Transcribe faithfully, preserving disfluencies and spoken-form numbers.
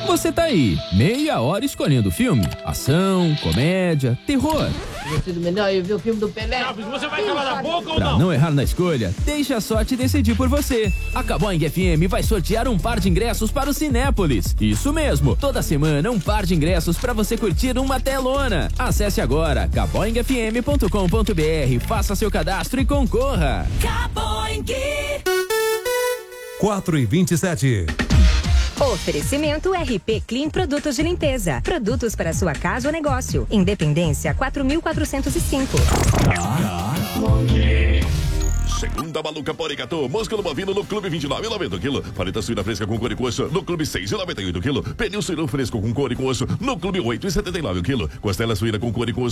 Você tá aí, meia hora escolhendo filme, ação, comédia, terror. Teria sido melhor eu ver o filme do Pelé. Chaves, você vai calar a boca ou Pra não? não errar na escolha, deixa a sorte decidir por você. A Caboing F M vai sortear um par de ingressos para o Cinépolis. Isso mesmo, toda semana um par de ingressos para você curtir uma telona. Acesse agora caboing f m ponto com ponto b r, faça seu cadastro e concorra. Caboing. quatro e vinte e sete. Oferecimento R P Clean Produtos de Limpeza. Produtos para sua casa ou negócio. Independência quatro mil quatrocentos e cinco. Segunda maluca Poricatu, músculo bovino no Clube vinte e nove e noventa quilo. Paleta suína fresca com couro e coxo no Clube seis e noventa e oito quilo. Pernil suíno fresco com couro e coxo no Clube oito e setenta e nove quilo. Costela suína com couro e coxo